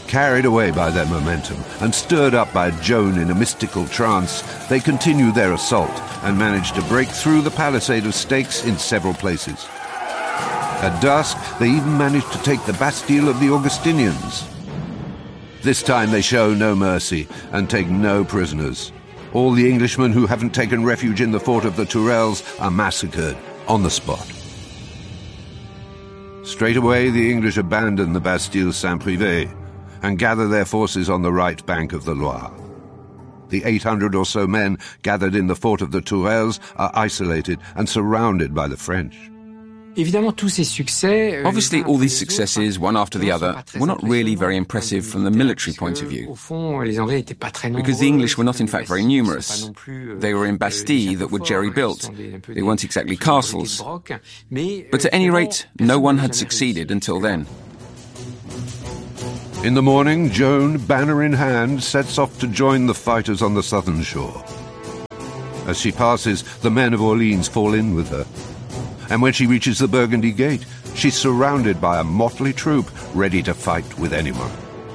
Carried away by their momentum and stirred up by Joan in a mystical trance, they continued their assault and managed to break through the palisade of stakes in several places. At dusk, they even managed to take the Bastille of the Augustinians. This time they show no mercy and take no prisoners. All the Englishmen who haven't taken refuge in the fort of the Tourelles are massacred on the spot. Straight away, the English abandon the Bastille Saint-Privé and gather their forces on the right bank of the Loire. The 800 or so men gathered in the fort of the Tourelles are isolated and surrounded by the French. Obviously, all these successes, one after the other, were not really very impressive from the military point of view, because the English were not in fact very numerous. They were in bastilles that were jerry-built. They weren't exactly castles. But at any rate, no one had succeeded until then. In the morning, Joan, banner in hand, sets off to join the fighters on the southern shore. As she passes, the men of Orleans fall in with her. And when she reaches the Burgundy Gate, she's surrounded by a motley troop ready to fight with anyone.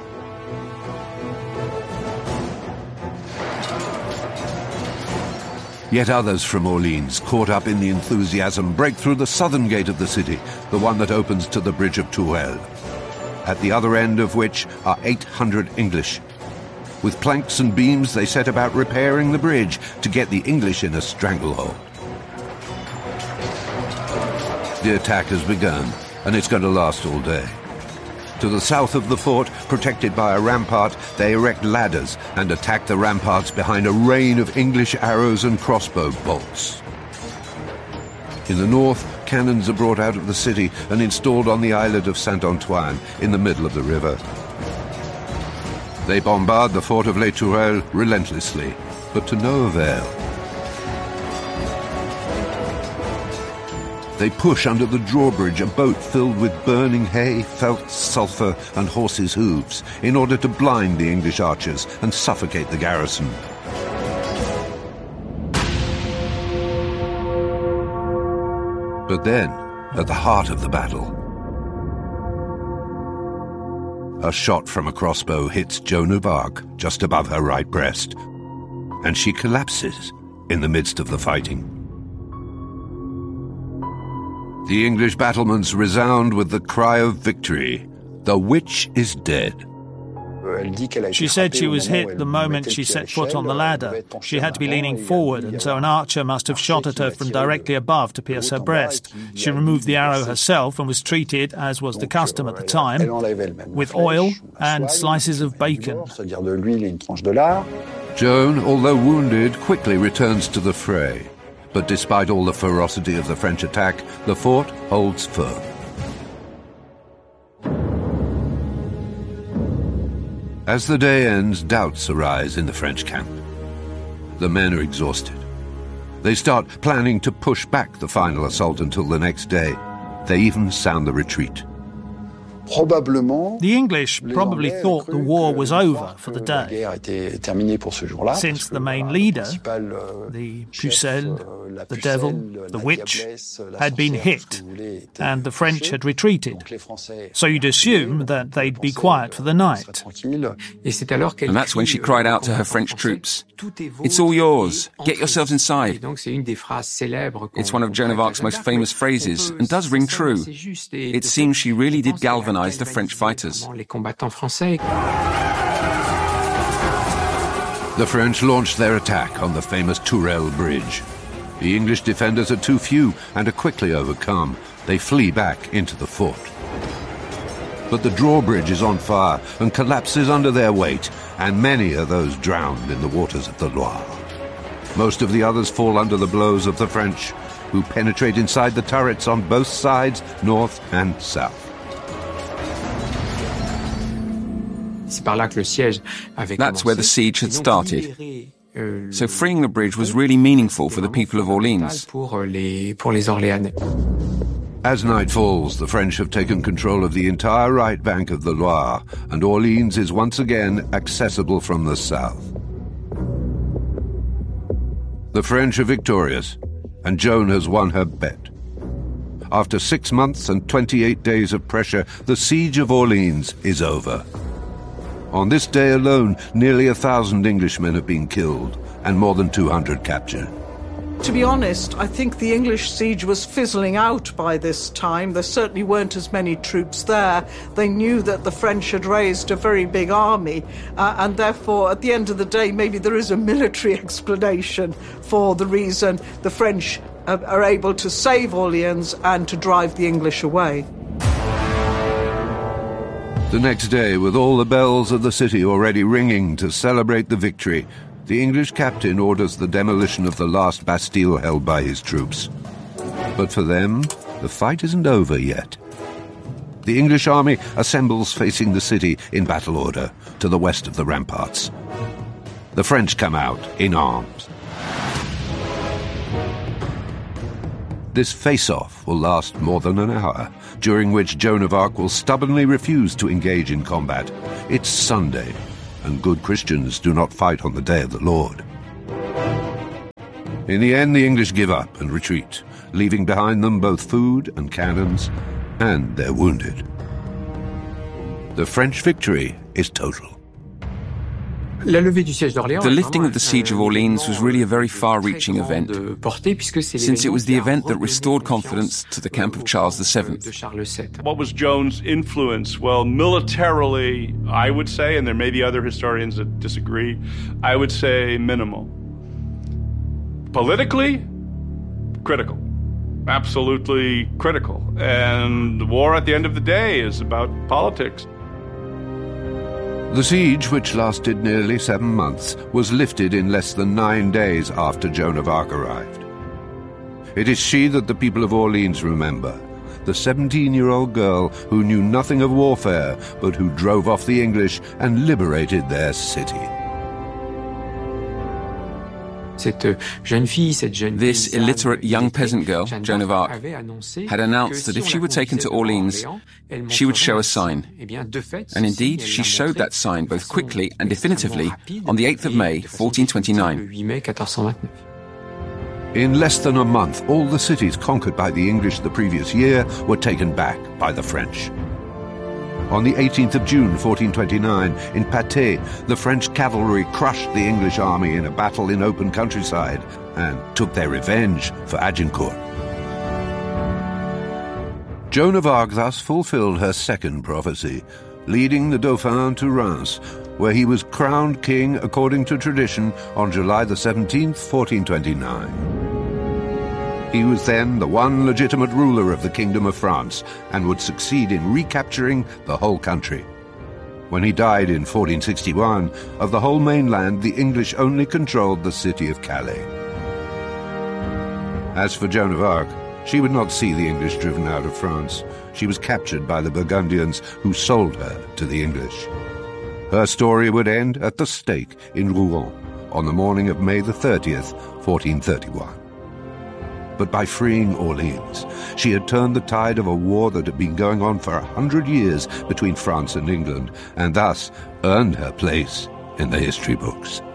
Yet others from Orleans, caught up in the enthusiasm, break through the southern gate of the city, the one that opens to the bridge of Tourelles, at the other end of which are 800 English. With planks and beams, they set about repairing the bridge to get the English in a stranglehold. The attack has begun, and it's going to last all day. To the south of the fort, protected by a rampart, they erect ladders and attack the ramparts behind a rain of English arrows and crossbow bolts. In the north, cannons are brought out of the city and installed on the islet of Saint-Antoine in the middle of the river. They bombard the fort of Les Tourelles relentlessly, but to no avail. They push under the drawbridge a boat filled with burning hay, felt, sulphur, and horses' hooves in order to blind the English archers and suffocate the garrison. But then, at the heart of the battle, a shot from a crossbow hits Joan of Arc just above her right breast, and she collapses in the midst of the fighting. The English battlements resound with the cry of victory. The witch is dead. She said she was hit the moment she set foot on the ladder. She had to be leaning forward, and so an archer must have shot at her from directly above to pierce her breast. She removed the arrow herself and was treated, as was the custom at the time, with oil and slices of bacon. Joan, although wounded, quickly returns to the fray. But despite all the ferocity of the French attack, the fort holds firm. As the day ends, doubts arise in the French camp. The men are exhausted. They start planning to push back the final assault until the next day. They even sound the retreat. The English probably thought the war was over for the day, since the main leader, the Pucelle, the devil, the witch, had been hit, and the French had retreated. So you'd assume that they'd be quiet for the night. And that's when she cried out to her French troops, "It's all yours, get yourselves inside." It's one of Joan of Arc's most famous phrases, and does ring true. It seems she really did galvanize the French fighters. The French launched their attack on the famous Tourelles Bridge. The English defenders are too few and are quickly overcome. They flee back into the fort. But the drawbridge is on fire and collapses under their weight, and many are those drowned in the waters of the Loire. Most of the others fall under the blows of the French, who penetrate inside the turrets on both sides, north and south. That's where the siege had started. So freeing the bridge was really meaningful for the people of Orleans. As night falls, the French have taken control of the entire right bank of the Loire, and Orleans is once again accessible from the south. The French are victorious, and Joan has won her bet. After 6 months and 28 days of pressure, the siege of Orleans is over. On this day alone, nearly 1,000 Englishmen have been killed and more than 200 captured. To be honest, I think the English siege was fizzling out by this time. There certainly weren't as many troops there. They knew that the French had raised a very big army, and therefore, at the end of the day, maybe there is a military explanation for the reason the French are able to save Orleans and to drive the English away. The next day, with all the bells of the city already ringing to celebrate the victory, the English captain orders the demolition of the last Bastille held by his troops. But for them, the fight isn't over yet. The English army assembles facing the city in battle order to the west of the ramparts. The French come out in arms. This face-off will last more than an hour, during which Joan of Arc will stubbornly refuse to engage in combat. It's Sunday, and good Christians do not fight on the day of the Lord. In the end, the English give up and retreat, leaving behind them both food and cannons and their wounded. The French victory is total. The lifting of the Siege of Orleans was really a very far-reaching event, since it was the event that restored confidence to the camp of Charles VII. What was Joan's influence? Well, militarily, I would say, and there may be other historians that disagree, I would say minimal. Politically, critical. Absolutely critical. And the war at the end of the day is about politics. The siege, which lasted nearly 7 months, was lifted in less than 9 days after Joan of Arc arrived. It is she that the people of Orleans remember, the 17-year-old girl who knew nothing of warfare, but who drove off the English and liberated their city. This illiterate young peasant girl, Joan of Arc, had announced that if she were taken to Orleans, she would show a sign. And indeed, she showed that sign both quickly and definitively on the 8th of May, 1429. In less than a month, all the cities conquered by the English the previous year were taken back by the French. On the 18th of June, 1429, in Patay, the French cavalry crushed the English army in a battle in open countryside and took their revenge for Agincourt. Joan of Arc thus fulfilled her second prophecy, leading the Dauphin to Reims, where he was crowned king according to tradition on July the 17th, 1429. He was then the one legitimate ruler of the Kingdom of France and would succeed in recapturing the whole country. When he died in 1461, of the whole mainland, the English only controlled the city of Calais. As for Joan of Arc, she would not see the English driven out of France. She was captured by the Burgundians, who sold her to the English. Her story would end at the stake in Rouen on the morning of May the 30th, 1431. But by freeing Orleans, she had turned the tide of a war that had been going on for 100 years between France and England, and thus earned her place in the history books.